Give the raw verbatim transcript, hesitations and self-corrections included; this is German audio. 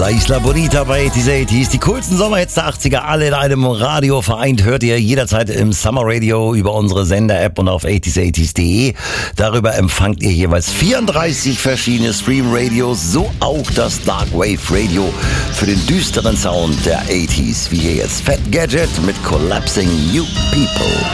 La Isla Bonita bei achtzig achtzig. Die coolsten Sommerhits der achtziger, alle in einem Radio vereint, hört ihr jederzeit im Summer Radio über unsere Sender-App und auf achtzig achtzig punkt de. Darüber empfangt ihr jeweils vierunddreißig verschiedene Stream-Radios, so auch das Dark Wave Radio für den düsteren Sound der achtziger. Wie hier jetzt Fat Gadget mit Collapsing You People.